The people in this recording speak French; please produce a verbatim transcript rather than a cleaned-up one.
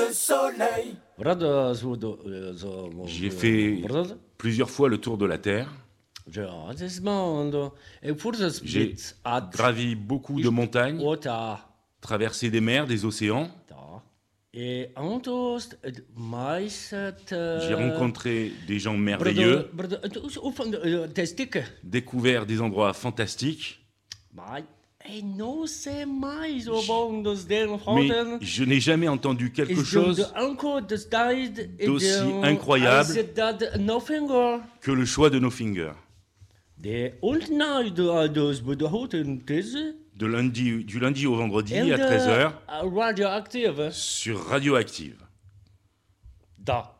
le soleil. J'ai fait plusieurs fois le tour de la Terre. J'ai gravi beaucoup de montagnes, traversé des mers, des océans. J'ai rencontré des gens merveilleux, découvert des endroits fantastiques. Mais je n'ai jamais entendu quelque chose d'aussi incroyable que le choix de nos fingers. De lundi, du lundi au vendredi à treize heures sur Radioactive.